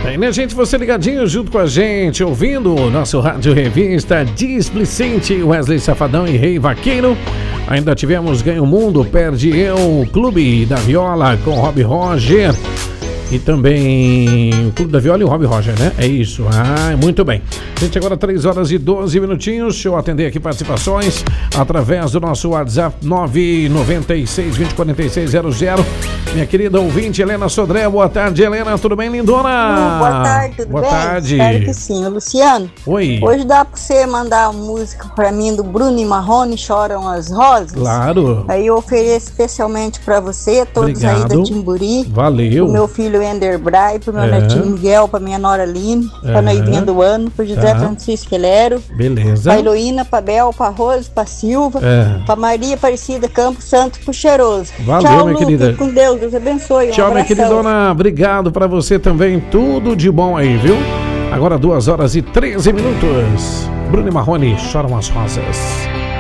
Bem, né, gente? Você ligadinho junto com a gente, ouvindo o nosso Rádio Revista Displicente, Wesley Safadão e Rei Vaqueiro. Ainda tivemos Ganho Mundo, Perde Eu, Clube da Viola com Rob Roger. E também o Clube da Viola e o Rob Roger, né? É isso. Muito bem. Gente, agora 3 horas e 12 minutinhos. Deixa eu atender aqui participações através do nosso WhatsApp 996-204600. Minha querida ouvinte Helena Sodré. Boa tarde, Helena. Tudo bem, lindona? Boa tarde, tudo bem? Boa tarde. Espero que sim. Luciano, oi. Hoje dá pra você mandar uma música pra mim do Bruno e Marrone, Choram as Rosas? Claro. Aí eu ofereço especialmente pra você, todos Obrigado. aí da Timburi. Valeu. Pro meu filho Ender Bray, pro meu netinho Miguel, pra minha nora Aline, pra noivinha do ano, pro José Francisco Helero. Beleza. Pra Heloína, pra Bel, pra Rose, pra Silva, pra Maria Aparecida Campos Santo, pro Cheiroso. Valeu, tchau, minha Lu, querida. fique com Deus, Deus abençoe. Tchau, minha queridona. Obrigado pra você também. Tudo de bom aí, viu? Agora 2 horas e 13 minutos. Bruno e Marrone, Choram as Rosas.